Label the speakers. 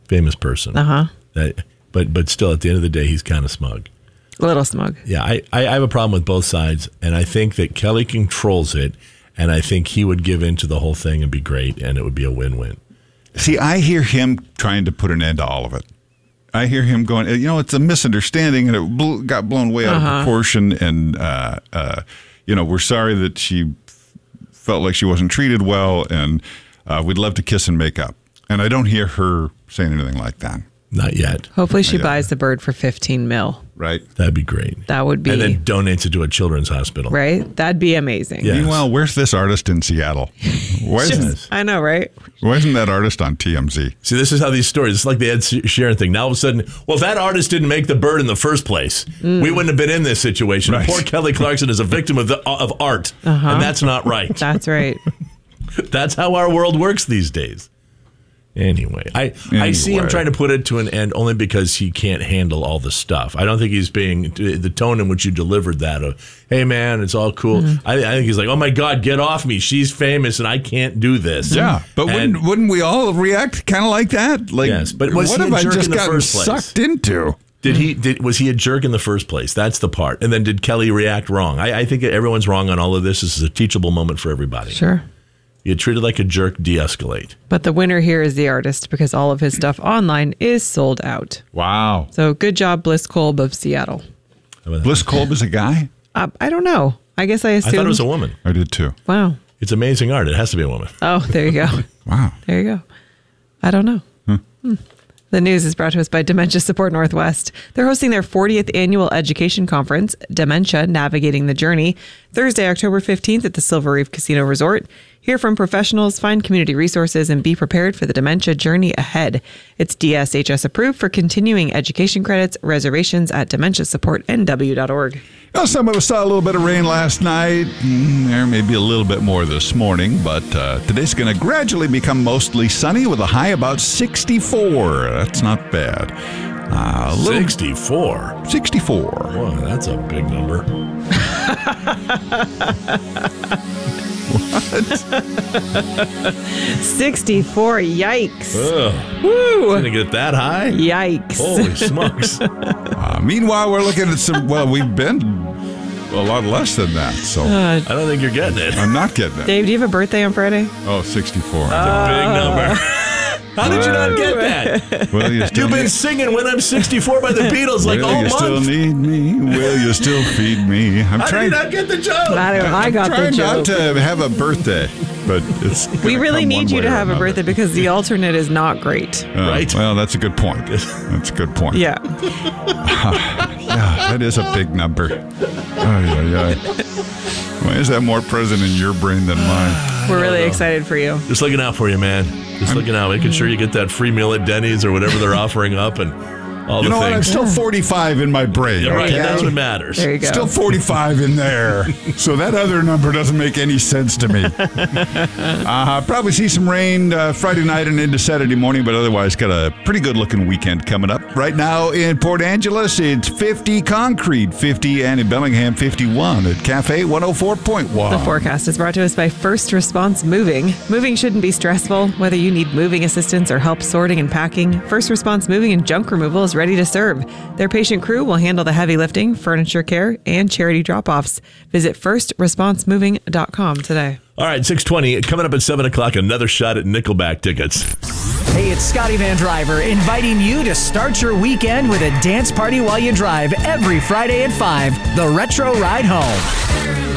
Speaker 1: famous person. But still, at the end of the day, he's kind of smug.
Speaker 2: A little smug.
Speaker 1: Yeah, I have a problem with both sides, and I think that Kelly controls it, and I think he would give in to the whole thing and be great, and it would be a win-win.
Speaker 3: See, I hear him trying to put an end to all of it. I hear him going, it's a misunderstanding, and it got blown way out of proportion, and, we're sorry that she felt like she wasn't treated well, and we'd love to kiss and make up. And I don't hear her saying anything like that.
Speaker 1: Not yet.
Speaker 2: Hopefully she buys the bird for $15 million.
Speaker 3: Right.
Speaker 1: That'd be great.
Speaker 2: That would be.
Speaker 1: And then donates it to a children's hospital.
Speaker 2: Right? That'd be amazing.
Speaker 1: Yes.
Speaker 3: Meanwhile, where's this artist in Seattle?
Speaker 2: I know, right?
Speaker 3: Why isn't that artist on TMZ?
Speaker 1: See, this is how these stories, it's like the Ed Sheeran thing. Now all of a sudden, well, if that artist didn't make the bird in the first place, we wouldn't have been in this situation.
Speaker 3: Right.
Speaker 1: Poor Kelly Clarkson is a victim of art, and that's not right.
Speaker 2: That's right.
Speaker 1: That's how our world works these days. Anyway, I see him trying to put it to an end only because he can't handle all the stuff. I don't think he's being the tone in which you delivered that of, hey man, it's all cool. I think he's like, oh my God, get off me. She's famous and I can't do this.
Speaker 3: Yeah, but wouldn't we all react kind of like that? Like,
Speaker 1: yes, but was
Speaker 3: what
Speaker 1: he a
Speaker 3: have I
Speaker 1: jerk
Speaker 3: just
Speaker 1: in the
Speaker 3: gotten
Speaker 1: first place?
Speaker 3: sucked into?
Speaker 1: Was he a jerk in the first place? That's the part. And then did Kelly react wrong? I think everyone's wrong on all of this. This is a teachable moment for everybody.
Speaker 2: Sure.
Speaker 1: You treated like a jerk, de-escalate.
Speaker 2: But the winner here is the artist because all of his stuff online is sold out.
Speaker 3: Wow.
Speaker 2: So good job, Bliss Kolb of Seattle.
Speaker 3: Bliss Kolb is a guy?
Speaker 2: I don't know. I guess I assumed.
Speaker 1: I thought it was a woman.
Speaker 3: I did too.
Speaker 2: Wow.
Speaker 1: It's amazing art. It has to be a woman.
Speaker 2: Oh, there you go.
Speaker 3: Wow.
Speaker 2: There you go. I don't know. The news is brought to us by Dementia Support Northwest. They're hosting their 40th annual education conference, Dementia Navigating the Journey, Thursday, October 15th at the Silver Reef Casino Resort. Hear from professionals, find community resources, and be prepared for the dementia journey ahead. It's DSHS approved for continuing education credits. Reservations at dementiasupportnw.org.
Speaker 3: Some of us saw a little bit of rain last night. There may be a little bit more this morning, but today's going to gradually become mostly sunny with a high about 64. That's not bad.
Speaker 1: 64?
Speaker 3: 64.
Speaker 1: Boy, that's a big number.
Speaker 3: What?
Speaker 2: 64, yikes.
Speaker 1: Ugh.
Speaker 2: Woo.
Speaker 1: Gonna get that high?
Speaker 2: Yikes.
Speaker 1: Holy smokes.
Speaker 3: Meanwhile, we're looking at we've been a lot less than that, so
Speaker 1: I don't think you're getting it.
Speaker 3: I'm not getting it.
Speaker 2: Dave, do you have a birthday on Friday?
Speaker 3: Oh, 64.
Speaker 1: Big number. How did you not get that?
Speaker 3: Well,
Speaker 1: You've been singing When I'm 64 by the Beatles like all
Speaker 3: Will you
Speaker 1: month.
Speaker 3: still need me? Will you still feed me?
Speaker 1: How did you not get the joke?
Speaker 2: I got the
Speaker 3: trying
Speaker 2: joke.
Speaker 3: not to have a birthday, but it's
Speaker 2: We really
Speaker 3: come
Speaker 2: need
Speaker 3: one
Speaker 2: you
Speaker 3: way
Speaker 2: to
Speaker 3: or
Speaker 2: have a
Speaker 3: another.
Speaker 2: birthday because the alternate is not great.
Speaker 1: Right.
Speaker 3: Well, that's a good point. That's a good point.
Speaker 2: Yeah.
Speaker 3: Yeah, that is a big number. Why is that more present in your brain than mine?
Speaker 2: We're really excited for you.
Speaker 1: Just looking out for you, man. Just looking out, making sure you get that free meal at Denny's or whatever they're offering up and all the
Speaker 3: You know what? I'm
Speaker 1: things.
Speaker 3: still 45 in my brain.
Speaker 1: Yeah, right,
Speaker 3: okay?
Speaker 1: that's what matters.
Speaker 2: There you go.
Speaker 3: Still 45 in there. So that other number doesn't make any sense to me. Probably see some rain Friday night and into Saturday morning, but otherwise got a pretty good looking weekend coming up. Right now in Port Angeles, it's 50 concrete, 50, and in Bellingham, 51 at Cafe 104.1.
Speaker 2: The forecast is brought to us by First Response Moving. Moving shouldn't be stressful. Whether you need moving assistance or help sorting and packing, First Response Moving and Junk Removal is ready to serve. Their patient crew will handle the heavy lifting, furniture care, and charity drop-offs. Visit firstresponsemoving.com today.
Speaker 1: All right, 6:20. Coming up at 7 o'clock, another shot at Nickelback tickets.
Speaker 4: Hey, it's Scotty Van Driver inviting you to start your weekend with a dance party while you drive every Friday at 5. The Retro Ride Home.